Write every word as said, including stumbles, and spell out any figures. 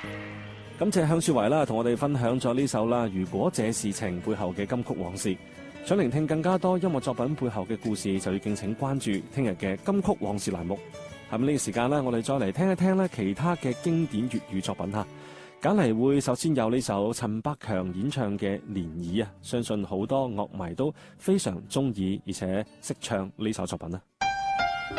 感謝向雪懷啦，同我哋分享咗呢首啦。如果這是情背後嘅金曲往事，想聆聽更加多音樂作品背後嘅故事，就要敬請關注聽日嘅金曲往事欄目。咁呢個時間呢，我哋再嚟聽一聽咧其他嘅經典粵語作品吓。揀嚟會首先有呢首陳百強演唱嘅《漣漪》啊，相信好多樂迷都非常中意，而且識唱呢首作品啊。